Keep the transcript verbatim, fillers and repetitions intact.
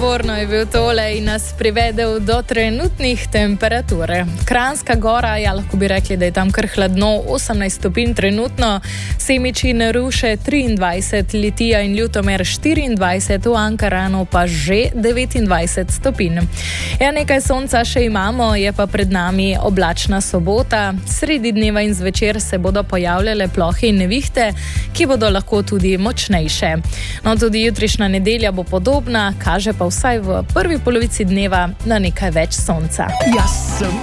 Naporno je bil tole in nas privedel do trenutnih temperatur. Kranjska Gora, ja, lahko bi rekli, da je tam kar hladno, osemnajst stopinj trenutno, Semič in Ruše triindvajset, Litija in Ljutomer štiriindvajset, v Ankaranu pa že devetindvajset stopinj. Ja, nekaj sonca še imamo, je pa pred nami oblačna sobota. Sredi dneva in zvečer se bodo pojavljale plohe in nevihte, ki bodo lahko tudi močnejše. No, tudi jutrišnja nedelja bo podobna, kaže pa vsaj v prvi polovici dneva na nekaj več sonca. Jaz sem